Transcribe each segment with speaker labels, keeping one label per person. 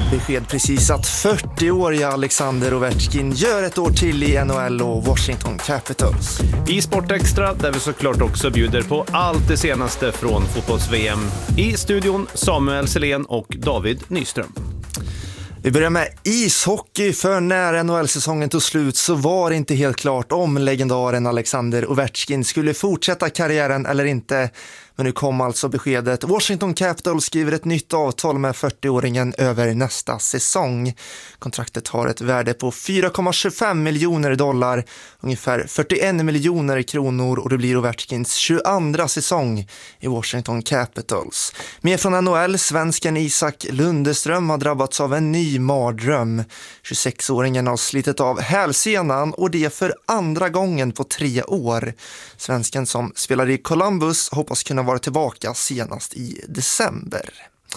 Speaker 1: Besked precis att 40-åriga Alexander Ovechkin gör ett år till i NHL och Washington Capitals.
Speaker 2: I Sportextra där vi såklart också bjuder på allt det senaste från fotbolls-VM. I studion Samuel Selén och David Nyström.
Speaker 1: Vi börjar med ishockey, för när NHL-säsongen tog slut så var det inte helt klart om legendaren Alexander Ovechkin skulle fortsätta karriären eller inte. Men nu kom alltså beskedet. Washington Capitals skriver ett nytt avtal med 40-åringen över nästa säsong. Kontraktet har ett värde på $4,25 miljoner, ungefär 41 miljoner kronor, och det blir Ovechkins 22:a säsong i Washington Capitals. Mer från NHL, svensken Isak Lundeström har drabbats av en ny mardröm. 26-åringen har slitit av hälsenan och det för andra gången på 3 år. Svensken som spelar i Columbus hoppas kunna vara tillbaka senast i december.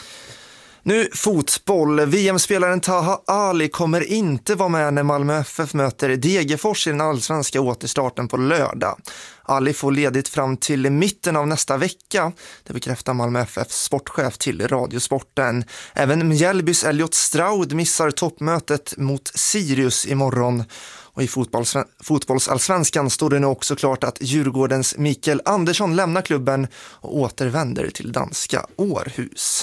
Speaker 1: Nu fotboll. VM-spelaren Taha Ali kommer inte vara med när Malmö FF möter Degerfors i den allsvenska återstarten på lördag. Ali får ledigt fram till mitten av nästa vecka. Det bekräftar Malmö FFs sportchef till Radiosporten. Även Mjällbys Elliot Stroud missar toppmötet mot Sirius imorgon. Och i fotbollsallsvenskan står det nu också klart att Djurgårdens Mikael Andersson lämnar klubben och återvänder till danska Århus.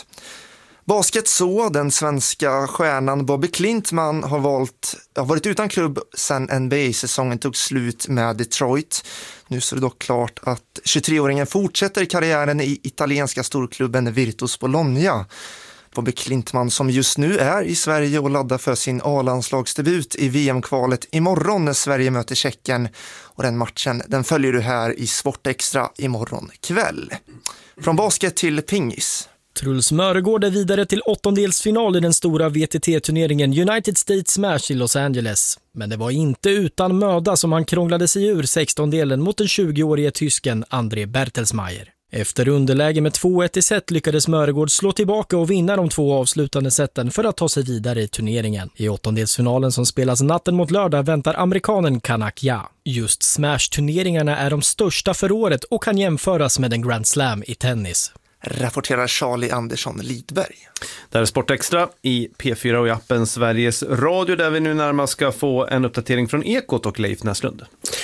Speaker 1: Basket så, den svenska stjärnan Bobby Klintman har varit utan klubb sedan NBA-säsongen tog slut med Detroit. Nu så är det dock klart att 23-åringen fortsätter karriären i italienska storklubben Virtus Bologna. Bobby Klintman som just nu är i Sverige och laddar för sin A-landslagsdebut i VM-kvalet imorgon när Sverige möter Tjeckien. Och den matchen den följer du här i Sportextra imorgon kväll. Från basket till pingis.
Speaker 3: Truls Mörgård är vidare till åttondelsfinal i den stora VTT-turneringen United States Smash i Los Angeles. Men det var inte utan möda som han krånglade sig ur 16-delen mot den 20-årige tysken André Bertelsmeier. Efter underläge med 2-1 i set lyckades Mörgård slå tillbaka och vinna de 2 avslutande seten för att ta sig vidare i turneringen. I åttondelsfinalen som spelas natten mot lördag väntar amerikanen Kanak Ja. Just Smash-turneringarna är de största för året och kan jämföras med en Grand Slam i tennis.
Speaker 1: Rapporterar Charlie Andersson Lidberg.
Speaker 2: Det här är Sportextra i P4 och i appen Sveriges Radio där vi nu närmast ska få en uppdatering från Ekot och Leif Näslund.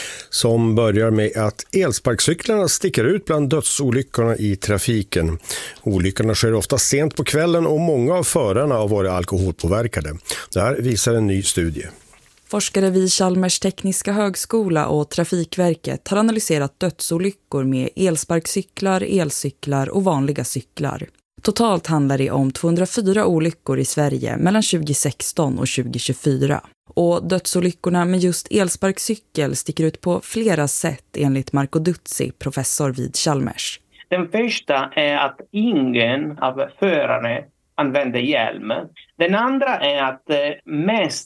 Speaker 4: Som börjar med att elsparkcyklarna sticker ut bland dödsolyckorna i trafiken. Olyckorna sker ofta sent på kvällen och många av förarna har varit alkoholpåverkade. Det här visar en ny studie.
Speaker 5: Forskare vid Chalmers tekniska högskola och Trafikverket har analyserat dödsolyckor med elsparkcyklar, elcyklar och vanliga cyklar. Totalt handlar det om 204 olyckor i Sverige mellan 2016 och 2024. Och dödsolyckorna med just elsparkcykel sticker ut på flera sätt enligt Marco Duzzi, professor vid Chalmers.
Speaker 6: Den första är att ingen av förarna använder hjälm. Den andra är att mest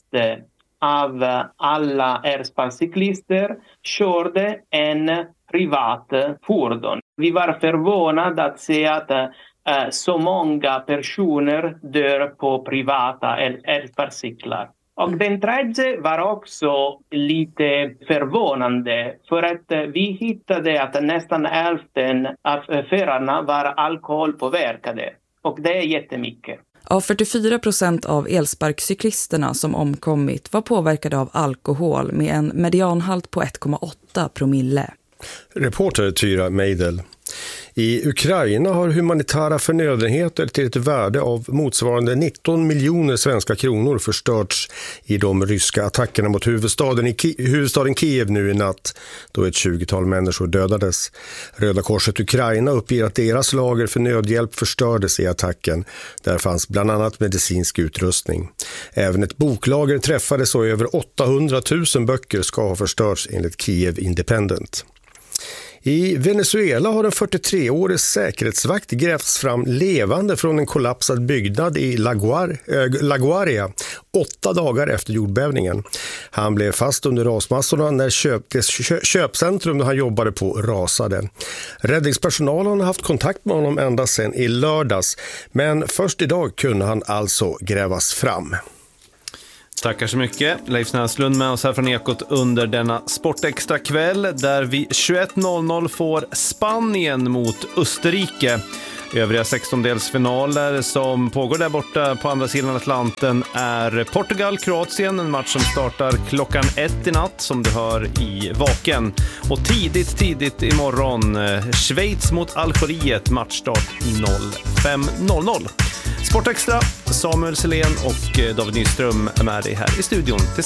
Speaker 6: av alla elsparkcyklister körde en privat fordon. Vi var förvånade att se att så många personer dör på privata elsparkcyklar. Och den tredje var också lite förvånande för att vi hittade att nästan hälften av förarna var alkoholpåverkade. Och det är jättemycket.
Speaker 5: Av 44% av elsparkcyklisterna som omkommit var påverkade av alkohol med en medianhalt på 1,8 promille.
Speaker 4: Reporter Tyra Meidel. I Ukraina har humanitära förnödenheter till ett värde av motsvarande 19 miljoner svenska kronor förstörts i de ryska attackerna mot huvudstaden Kiev nu i natt, då ett 20-tal människor dödades. Röda Korset Ukraina uppger att deras lager för nödhjälp förstördes i attacken. Där fanns bland annat medicinsk utrustning. Även ett boklager träffades och över 800 000 böcker ska ha förstörts enligt Kiev Independent. I Venezuela har en 43-årig säkerhetsvakt grävts fram levande från en kollapsad byggnad i La Guaria 8 dagar efter jordbävningen. Han blev fast under rasmassorna när köpcentrum där han jobbade på rasade. Räddningspersonalen har haft kontakt med honom ända sedan i lördags, men först idag kunde han alltså grävas fram.
Speaker 2: Tackar så mycket. Leif Näslund med oss här från Ekot under denna Sportextra kväll där vi 21.00 får Spanien mot Österrike. Övriga 16-delsfinaler som pågår där borta på andra sidan Atlanten är Portugal-Kroatien, en match som startar klockan 1 i natt som du hör i Vaken. Och tidigt imorgon Schweiz mot Algeriet, matchstart 05.00. Sportextra, Samuel Selén och David Nyström är med dig här i studion tillsammans.